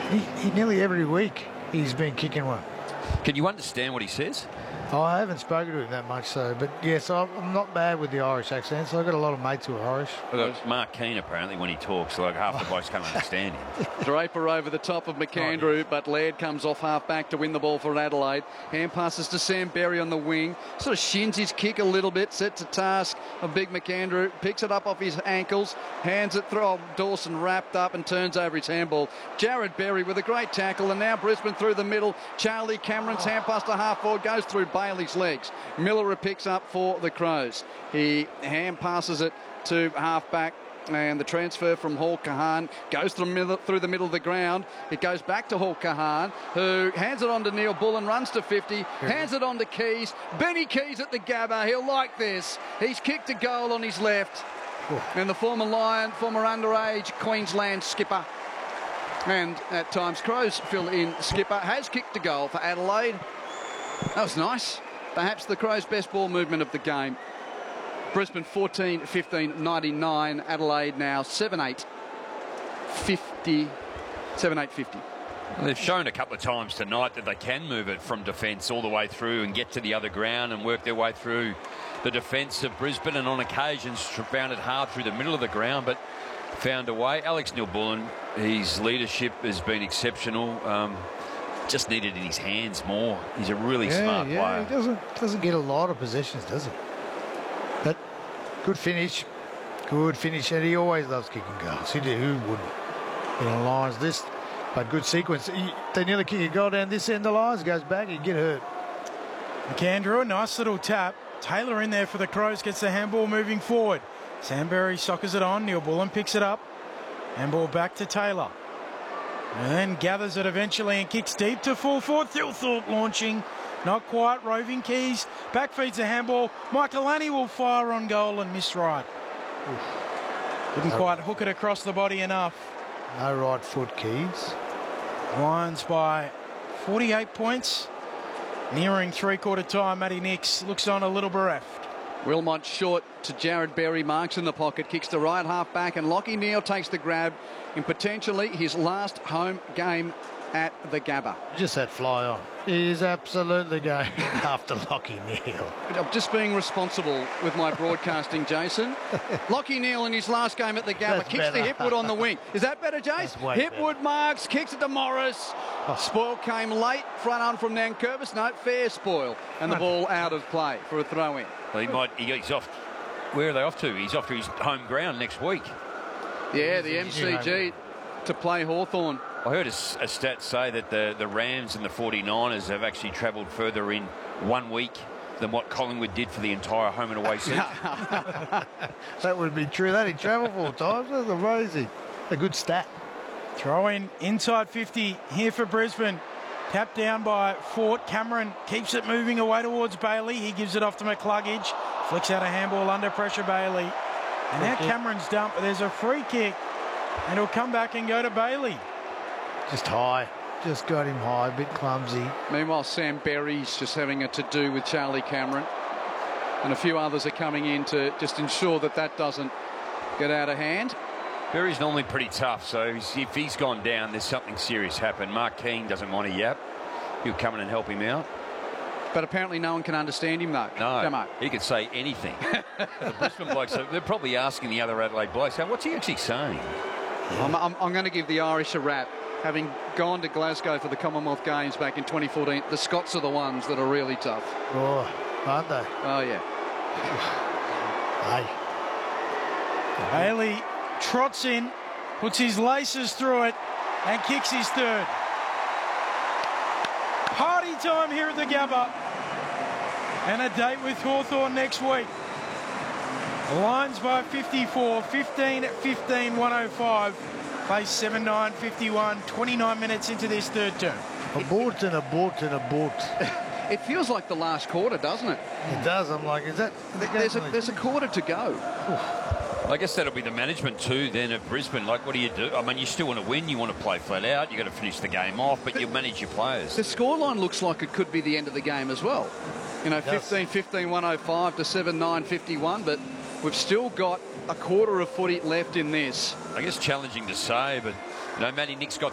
He nearly every week he's been kicking one. Can you understand what he says? I haven't spoken to him that much, but yes, I'm not bad with the Irish accent, so I've got a lot of mates who are Irish. Well, Mark Keane, apparently, when he talks, like half the blokes can't understand him. Draper over the top of McAndrew, but Laird comes off half-back to win the ball for Adelaide. Hand passes to Sam Berry on the wing. Sort of shins his kick a little bit, sets a task of big McAndrew, picks it up off his ankles, hands it through. Oh, Dawson wrapped up and turns over his handball. Jared Berry with a great tackle, and now Brisbane through the middle. Charlie Cameron's hand pass to half-forward, goes through Bailey's legs. Miller picks up for the Crows. He hand passes it to half-back. And the transfer from Hall Kahan goes through the middle of the ground. It goes back to Hall Kahan, who hands it on to Neil Bullen, runs to 50, hands it on to Keys. Benny Keys at the Gabba. He'll like this. He's kicked a goal on his left. And the former Lion, former underage Queensland skipper, and at times Crows fill-in skipper, has kicked a goal for Adelaide. That was nice. Perhaps the Crows' best ball movement of the game. Brisbane 14-15-99. Adelaide now 7-8-50. 7-8-50. They've shown a couple of times tonight that they can move it from defence all the way through and get to the other ground and work their way through the defence of Brisbane, and on occasions found it hard through the middle of the ground, but found a way. Alex Neil-Bullen, his leadership has been exceptional. Just needed in his hands more. He's a really smart player. He doesn't get a lot of possessions, does he? But good finish, and he always loves kicking goals. Who wouldn't? Lions this, but good sequence. They nearly kick a goal down this end of the Lions, goes back, he get hurt. McAndrew, a nice little tap. Taylor in there for the Crows, gets the handball moving forward. Sam Berry soccers it on. Neil Bullen picks it up. Handball back to Taylor. And then gathers it eventually and kicks deep to full forward. Thilthorpe launching. Not quite. Roving Keys. Back feeds the handball. Michaelani will fire on goal and miss right. Couldn't quite hook it across the body enough. No right foot, Keys. Lions by 48 points. Nearing three-quarter time. Matty Nix looks on a little bereft. Wilmot short to Jared Berry, marks in the pocket, kicks to right half back, and Lachie Neale takes the grab in potentially his last home game at the Gabba. Just that fly on. He is absolutely going after Lachie Neale. I'm just being responsible with my broadcasting, Jason. Lachie Neale in his last game at the Gabba kicks to Hipwood on the wing. Is that better, Jace? Hipwood marks, kicks it to Morris. Spoil came late, front on from Nankervis. No, fair spoil. And the ball out of play for a throw-in. Well, he's off. Where are they off to? He's off to his home ground next week. Yeah, the MCG to play Hawthorn. I heard a stat say that the Rams and the 49ers have actually travelled further in 1 week than what Collingwood did for the entire home and away season. That would be true. They didn't travel 4 times. That's amazing. A good stat. Throw in inside 50 here for Brisbane. Tapped down by Fort. Cameron keeps it moving away towards Bailey. He gives it off to McCluggage. Flicks out a handball under pressure, Bailey. And now Cameron's dumped, but there's a free kick. And he'll come back and go to Bailey. Just high. Just got him high, a bit clumsy. Meanwhile, Sam Berry's just having a to-do with Charlie Cameron. And a few others are coming in to just ensure that that doesn't get out of hand. Berry's normally pretty tough, so if he's gone down, there's something serious happened. Mark Keane doesn't want to yap. He'll come in and help him out. But apparently no one can understand him, though. No, he can say anything. The Brisbane blokes, they're probably asking the other Adelaide blokes, what's he actually saying? I'm going to give the Irish a rap. Having gone to Glasgow for the Commonwealth Games back in 2014, the Scots are the ones that are really tough. Oh, aren't they? Oh, yeah. Hey. Bailey trots in, puts his laces through it, and kicks his third. Party time here at the Gabba. And a date with Hawthorn next week. Lions by 54, 15-15, 105. Place 7-9-51, 29 minutes into this third term. Abort. It feels like the last quarter, doesn't it? It does. I'm like, is that... There's a quarter to go. I guess that'll be the management too then at Brisbane. Like, what do you do? I mean, you still want to win. You want to play flat out. You've got to finish the game off, but you manage your players. The scoreline looks like it could be the end of the game as well. 15-15, 105 to 7-9, 51, but we've still got a quarter of footy left in this. I guess challenging to say, but Matty Nix got